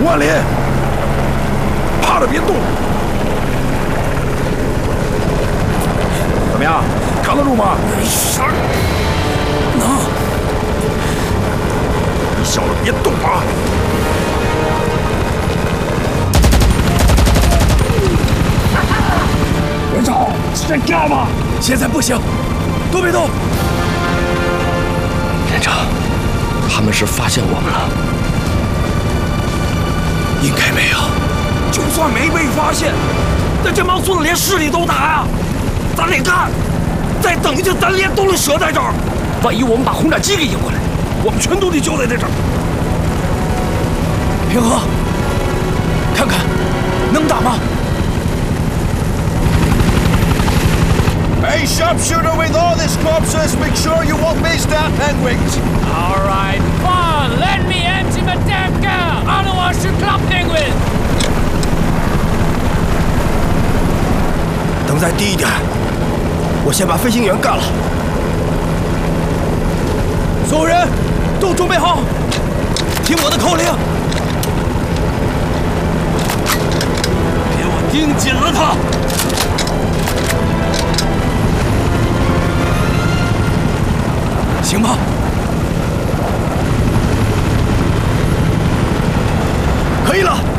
万里，趴着别动。怎么样，扛得住吗？ 没事儿，能。 你小子别动啊！连长，在干嘛？ 现在不行，都别动。 连长，他们是发现我们了？ 应该没有。 就算没被发现，那这帮孙子连尸体都打呀！咱得干，再等一下，咱连都得折在这儿。 万一我们把轰炸机给引过来， 我们全都得交代在这儿。 平和，看看能打吗？ Hey, sharpshooter with all these corpses, make sure you won't miss that penguins. All right, fine. Let me empty my tanker. Otherwise, you club penguin. 等再低一点，我先把飞行员干了。所有人都准备好，听我的口令。 给我盯紧了他！ 行吗？可以了。